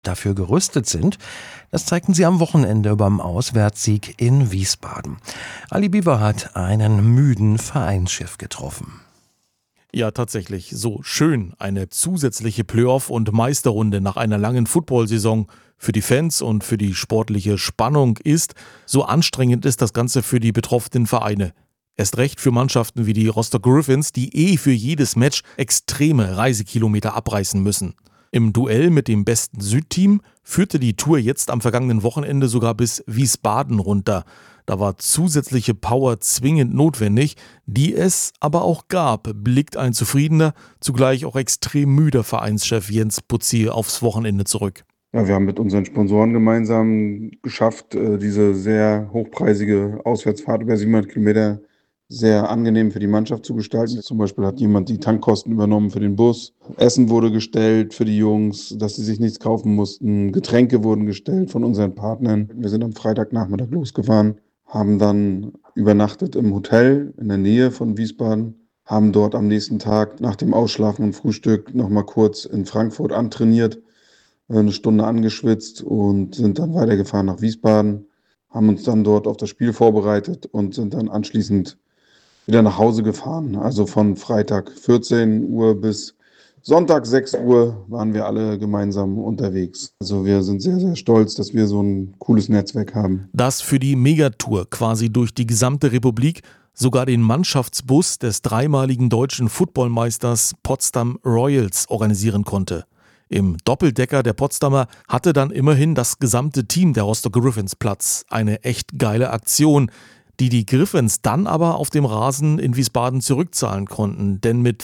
dafür gerüstet sind, das zeigten sie am Wochenende beim Auswärtssieg in Wiesbaden. Ali Bieber hat einen müden Vereinschef getroffen. Ja, tatsächlich. So schön eine zusätzliche Playoff- und Meisterrunde nach einer langen Football-Saison für die Fans und für die sportliche Spannung ist, so anstrengend ist das Ganze für die betroffenen Vereine. Erst recht für Mannschaften wie die Rostock Griffins, die für jedes Match extreme Reisekilometer abreißen müssen. Im Duell mit dem besten Südteam führte die Tour jetzt am vergangenen Wochenende sogar bis Wiesbaden runter. Da war zusätzliche Power zwingend notwendig, die es aber auch gab, blickt ein zufriedener, zugleich auch extrem müder Vereinschef Jens Putzi aufs Wochenende zurück. Ja, wir haben mit unseren Sponsoren gemeinsam geschafft, diese sehr hochpreisige Auswärtsfahrt über 700 Kilometer sehr angenehm für die Mannschaft zu gestalten. Zum Beispiel hat jemand die Tankkosten übernommen für den Bus. Essen wurde gestellt für die Jungs, dass sie sich nichts kaufen mussten. Getränke wurden gestellt von unseren Partnern. Wir sind am Freitagnachmittag losgefahren, haben dann übernachtet im Hotel in der Nähe von Wiesbaden, haben dort am nächsten Tag nach dem Ausschlafen und Frühstück nochmal kurz in Frankfurt antrainiert, eine Stunde angeschwitzt und sind dann weitergefahren nach Wiesbaden, haben uns dann dort auf das Spiel vorbereitet und sind dann anschließend wieder nach Hause gefahren. Also von Freitag 14 Uhr bis Sonntag 6 Uhr waren wir alle gemeinsam unterwegs. Also wir sind sehr, sehr stolz, dass wir so ein cooles Netzwerk haben. Das für die Megatour quasi durch die gesamte Republik sogar den Mannschaftsbus des dreimaligen deutschen Footballmeisters Potsdam Royals organisieren konnte. Im Doppeldecker der Potsdamer hatte dann immerhin das gesamte Team der Rostock Griffins Platz. Eine echt geile Aktion, die Griffins dann aber auf dem Rasen in Wiesbaden zurückzahlen konnten. Denn mit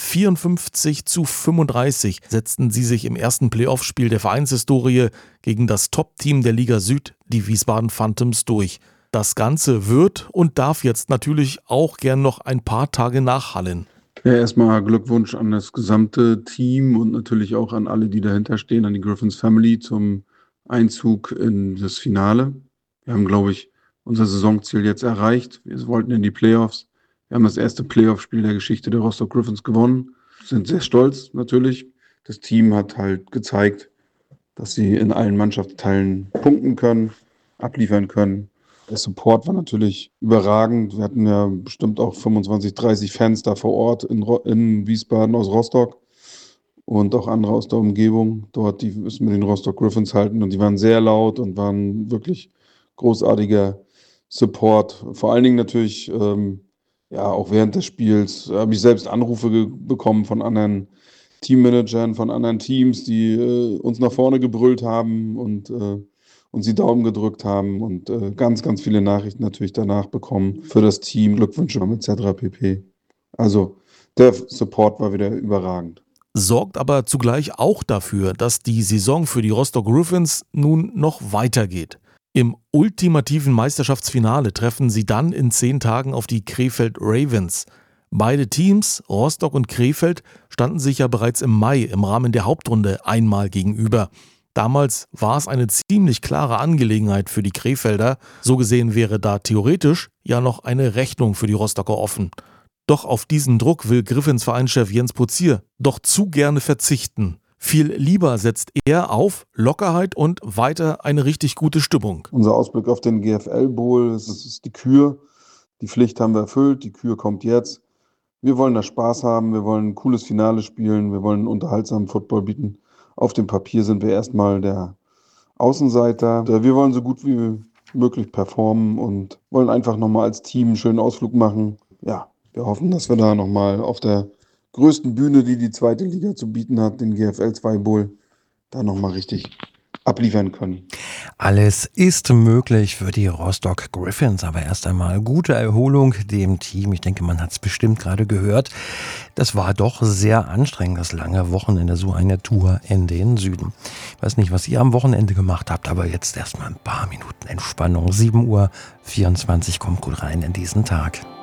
54:35 setzten sie sich im ersten Playoff-Spiel der Vereinshistorie gegen das Top-Team der Liga Süd, die Wiesbaden Phantoms, durch. Das Ganze wird und darf jetzt natürlich auch gern noch ein paar Tage nachhallen. Ja, erstmal Glückwunsch an das gesamte Team und natürlich auch an alle, die dahinter stehen, an die Griffins Family zum Einzug in das Finale. Wir haben, glaube ich, unser Saisonziel jetzt erreicht. Wir wollten in die Playoffs. Wir haben das erste Playoff-Spiel der Geschichte der Rostock Griffins gewonnen. Sind sehr stolz natürlich. Das Team hat halt gezeigt, dass sie in allen Mannschaftsteilen punkten können, abliefern können. Der Support war natürlich überragend. Wir hatten ja bestimmt auch 25, 30 Fans da vor Ort in Wiesbaden aus Rostock und auch andere aus der Umgebung. Dort, die müssen mit den Rostock Griffins halten und die waren sehr laut und waren wirklich großartiger Support. Vor allen Dingen natürlich, auch während des Spiels habe ich selbst Anrufe bekommen von anderen Teammanagern, von anderen Teams, die uns nach vorne gebrüllt haben und die Daumen gedrückt haben und ganz, ganz viele Nachrichten natürlich danach bekommen für das Team, Glückwünsche etc. pp. Also der Support war wieder überragend. Sorgt aber zugleich auch dafür, dass die Saison für die Rostock Griffins nun noch weitergeht. Im ultimativen Meisterschaftsfinale treffen sie dann in 10 Tagen auf die Krefeld Ravens. Beide Teams, Rostock und Krefeld, standen sich ja bereits im Mai im Rahmen der Hauptrunde einmal gegenüber. Damals war es eine ziemlich klare Angelegenheit für die Krefelder. So gesehen wäre da theoretisch ja noch eine Rechnung für die Rostocker offen. Doch auf diesen Druck will Griffins Vereinschef Jens Putzier doch zu gerne verzichten. Viel lieber setzt er auf Lockerheit und weiter eine richtig gute Stimmung. Unser Ausblick auf den GFL Bowl, es ist die Kür. Die Pflicht haben wir erfüllt, die Kür kommt jetzt. Wir wollen da Spaß haben, wir wollen ein cooles Finale spielen, wir wollen einen unterhaltsamen Football bieten. Auf dem Papier sind wir erstmal der Außenseiter. Wir wollen so gut wie möglich performen und wollen einfach nochmal als Team einen schönen Ausflug machen. Ja, wir hoffen, dass wir da nochmal auf der größten Bühne, die die zweite Liga zu bieten hat, den GFL 2 Bowl, da nochmal richtig abliefern können. Alles ist möglich für die Rostock Griffins, aber erst einmal gute Erholung dem Team. Ich denke, man hat es bestimmt gerade gehört. Das war doch sehr anstrengend, das lange Wochenende, so eine Tour in den Süden. Ich weiß nicht, was ihr am Wochenende gemacht habt, aber jetzt erstmal ein paar Minuten Entspannung. 7:24 Uhr kommt gut rein in diesen Tag.